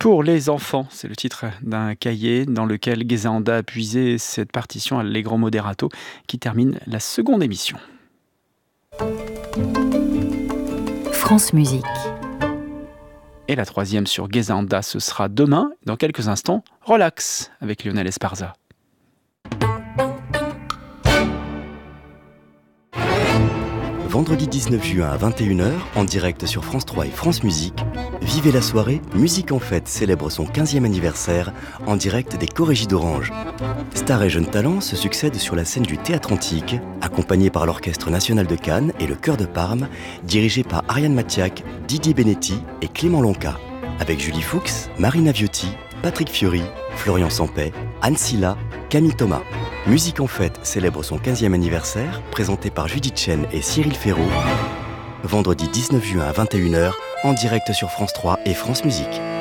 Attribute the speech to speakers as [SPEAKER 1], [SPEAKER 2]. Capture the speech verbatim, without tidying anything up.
[SPEAKER 1] Pour les enfants, c'est le titre d'un cahier dans lequel Ghezanda a puisé cette partition Allegro Moderato qui termine la seconde émission.
[SPEAKER 2] France Musique.
[SPEAKER 1] Et la troisième sur Ghezanda, ce sera demain, dans quelques instants, Relax avec Lionel Esparza.
[SPEAKER 3] Vendredi dix-neuf juin à vingt et une heures, en direct sur France trois et France Musique, vivez la soirée Musique en Fête célèbre son quinzième anniversaire en direct des Corégies d'Orange. Stars et jeunes talents se succèdent sur la scène du Théâtre Antique, accompagnés par l'Orchestre National de Cannes et le Chœur de Parme, dirigé par Ariane Mathiak, Didier Benetti et Clément Lonca, avec Julie Fuchs, Marina Viotti, Patrick Fiori, Florian Sampey, Anne Silla, Camille Thomas. Musique en Fête célèbre son quinzième anniversaire, présenté par Judith Chen et Cyril Ferraud. Vendredi dix-neuf juin à vingt et une heures, en direct sur France trois et France Musique.